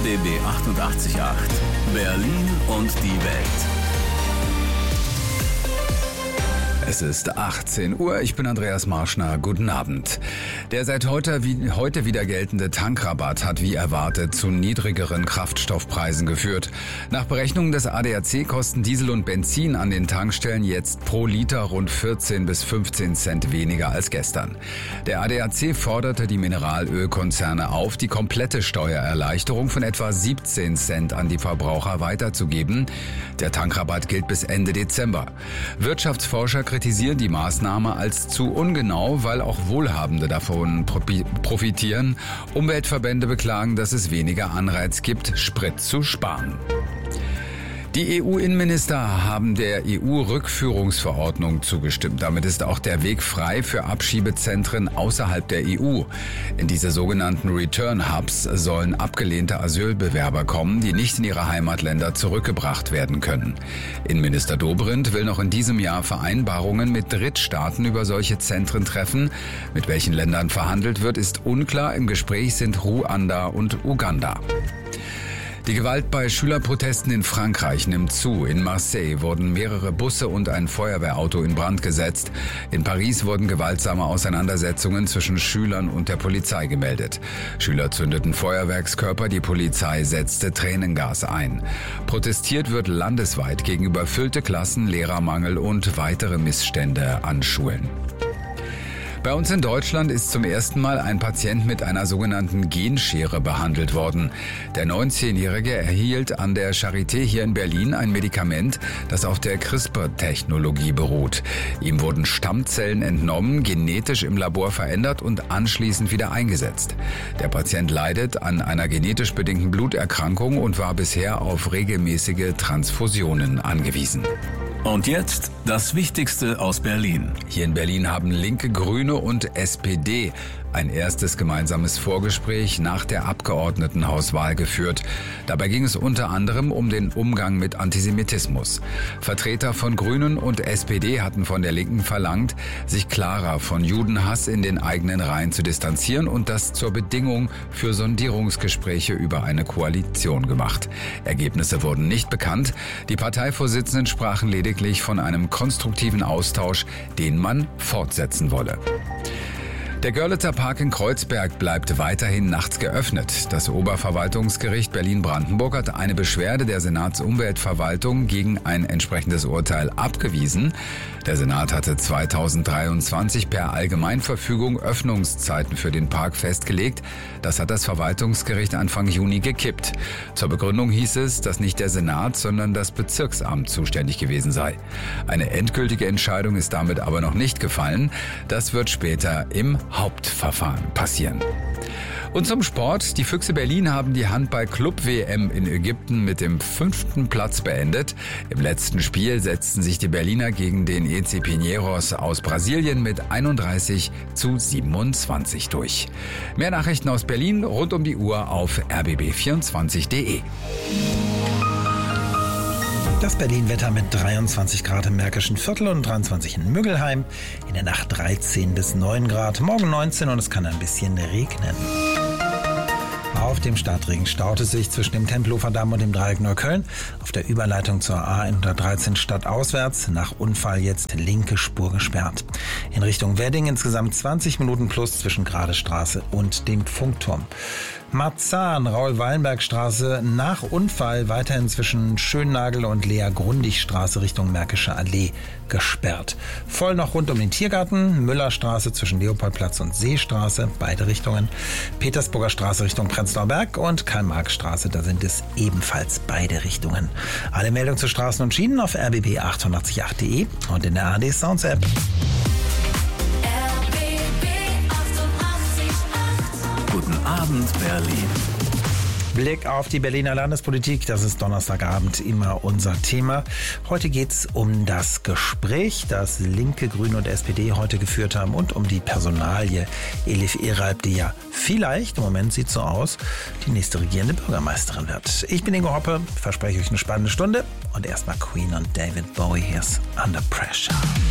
RBB 88.8 Berlin und die Welt. Es ist 18 Uhr, ich bin Andreas Marschner, guten Abend. Der seit heute wieder geltende Tankrabatt hat wie erwartet zu niedrigeren Kraftstoffpreisen geführt. Nach Berechnungen des ADAC kosten Diesel und Benzin an den Tankstellen jetzt pro Liter rund 14 bis 15 Cent weniger als gestern. Der ADAC forderte die Mineralölkonzerne auf, die komplette Steuererleichterung von etwa 17 Cent an die Verbraucher weiterzugeben. Der Tankrabatt gilt bis Ende Dezember. Wirtschaftsforscher kritisieren die Maßnahme als zu ungenau, weil auch Wohlhabende davon profitieren. Umweltverbände beklagen, dass es weniger Anreiz gibt, Sprit zu sparen. Die EU-Innenminister haben der EU-Rückführungsverordnung zugestimmt. Damit ist auch der Weg frei für Abschiebezentren außerhalb der EU. In diese sogenannten Return-Hubs sollen abgelehnte Asylbewerber kommen, die nicht in ihre Heimatländer zurückgebracht werden können. Innenminister Dobrindt will noch in diesem Jahr Vereinbarungen mit Drittstaaten über solche Zentren treffen. Mit welchen Ländern verhandelt wird, ist unklar. Im Gespräch sind Ruanda und Uganda. Die Gewalt bei Schülerprotesten in Frankreich nimmt zu. In Marseille wurden mehrere Busse und ein Feuerwehrauto in Brand gesetzt. In Paris wurden gewaltsame Auseinandersetzungen zwischen Schülern und der Polizei gemeldet. Schüler zündeten Feuerwerkskörper, die Polizei setzte Tränengas ein. Protestiert wird landesweit gegen überfüllte Klassen, Lehrermangel und weitere Missstände an Schulen. Bei uns in Deutschland ist zum ersten Mal ein Patient mit einer sogenannten Genschere behandelt worden. Der 19-Jährige erhielt an der Charité hier in Berlin ein Medikament, das auf der CRISPR-Technologie beruht. Ihm wurden Stammzellen entnommen, genetisch im Labor verändert und anschließend wieder eingesetzt. Der Patient leidet an einer genetisch bedingten Bluterkrankung und war bisher auf regelmäßige Transfusionen angewiesen. Und jetzt das Wichtigste aus Berlin. Hier in Berlin haben Linke, Grüne und SPD ein erstes gemeinsames Vorgespräch nach der Abgeordnetenhauswahl geführt. Dabei ging es unter anderem um den Umgang mit Antisemitismus. Vertreter von Grünen und SPD hatten von der Linken verlangt, sich klarer von Judenhass in den eigenen Reihen zu distanzieren und das zur Bedingung für Sondierungsgespräche über eine Koalition gemacht. Ergebnisse wurden nicht bekannt. Die Parteivorsitzenden sprachen lediglich von einem konstruktiven Austausch, den man fortsetzen wolle. Der Görlitzer Park in Kreuzberg bleibt weiterhin nachts geöffnet. Das Oberverwaltungsgericht Berlin-Brandenburg hat eine Beschwerde der Senatsumweltverwaltung gegen ein entsprechendes Urteil abgewiesen. Der Senat hatte 2023 per Allgemeinverfügung Öffnungszeiten für den Park festgelegt. Das hat das Verwaltungsgericht Anfang Juni gekippt. Zur Begründung hieß es, dass nicht der Senat, sondern das Bezirksamt zuständig gewesen sei. Eine endgültige Entscheidung ist damit aber noch nicht gefallen. Das wird später im Hauptverfahren passieren. Und zum Sport. Die Füchse Berlin haben die Handball-Club-WM in Ägypten mit dem 5. Platz beendet. Im letzten Spiel setzten sich die Berliner gegen den EC Pinheiros aus Brasilien mit 31:27 durch. Mehr Nachrichten aus Berlin rund um die Uhr auf rbb24.de. Das Berlin-Wetter mit 23 Grad im Märkischen Viertel und 23 in Müggelheim. In der Nacht 13 bis 9 Grad, morgen 19 und es kann ein bisschen regnen. Auf dem Stadtring staut es sich zwischen dem Tempelhofer Damm und dem Dreieck Neukölln. Auf der Überleitung zur A113 stadtauswärts nach Unfall jetzt linke Spur gesperrt. In Richtung Wedding insgesamt 20 Minuten plus zwischen Gradestraße und dem Funkturm. Marzahn, Raoul-Wallenberg-Straße nach Unfall weiterhin zwischen Schönnagel und Lea-Grundig-Straße Richtung Märkische Allee gesperrt. Voll noch rund um den Tiergarten, Müllerstraße zwischen Leopoldplatz und Seestraße, beide Richtungen, Petersburger Straße Richtung Prenzlauer Berg und Karl-Marx-Straße, da sind es ebenfalls beide Richtungen. Alle Meldungen zu Straßen und Schienen auf rbb888.de und in der ARD Sounds App. Guten Abend, Berlin. Blick auf die Berliner Landespolitik, das ist Donnerstagabend immer unser Thema. Heute geht's um das Gespräch, das Linke, Grüne und SPD heute geführt haben und um die Personalie Elif Eralp, die ja vielleicht, im Moment sieht so aus, die nächste regierende Bürgermeisterin wird. Ich bin Ingo Hoppe, verspreche euch eine spannende Stunde und erstmal Queen und David Bowie, here's Under Pressure.